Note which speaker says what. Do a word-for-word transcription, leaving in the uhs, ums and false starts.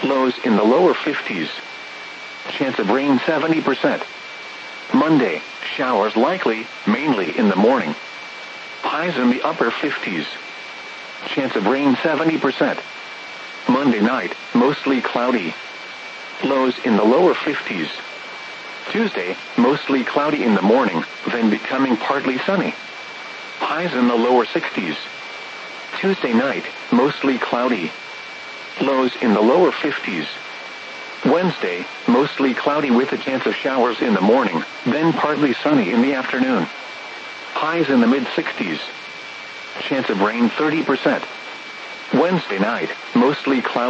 Speaker 1: Lows in the lower fifties. Chance of rain seventy percent. Monday, showers likely, mainly in the morning. Highs in the upper fifties. Chance of rain seventy percent. Monday night, mostly cloudy. Lows in the lower fifties. Tuesday, mostly cloudy in the morning, then becoming partly sunny. Highs in the lower sixties. Tuesday night, mostly cloudy. Lows in the lower fifties. Wednesday, mostly cloudy with a chance of showers in the morning, then partly sunny in the afternoon. Highs in the mid-sixties. Chance of rain thirty percent. Wednesday night, mostly cloudy.